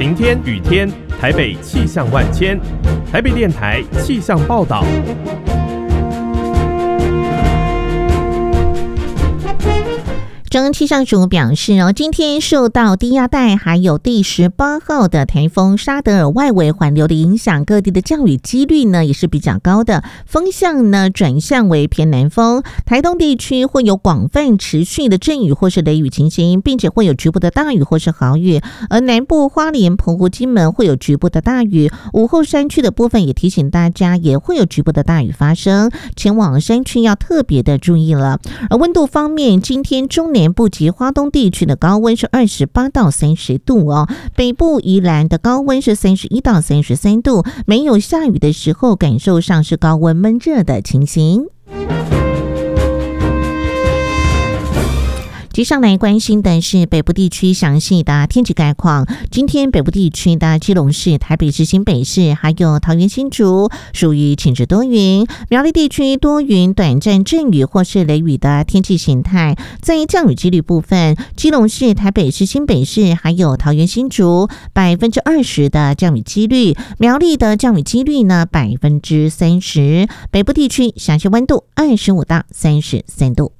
晴天、雨天，台北气象万千。台北电台气象报道。 中央气象署表示今天受到低压带还有第18号的台风沙德尔外围环流的影响，各地的降雨几率呢也是比较高的，风向呢转向为偏南风，台东地区会有广泛持续的阵雨或是雷雨情形，并且会有局部的大雨或是豪雨，而南部花莲、澎湖、金门会有局部的大雨，午后山区的部分也提醒大家也会有局部的大雨发生，前往山区要特别的注意了。而温度方面，今天中南部及花东地区的高温是28到30度北部宜兰的高温是31到33度，没有下雨的时候，感受上是高温闷热的情形。接下来关心的是北部地区详细的天气概况。今天北部地区的基隆市、台北市、新北市还有桃园新竹属于晴至多云，苗栗地区多云，短暂阵雨或是雷雨的天气形态。在降雨几率部分，基隆市、台北市、新北市还有桃园新竹20%的降雨几率，苗栗的降雨几率呢30%。北部地区详细温度25到33度。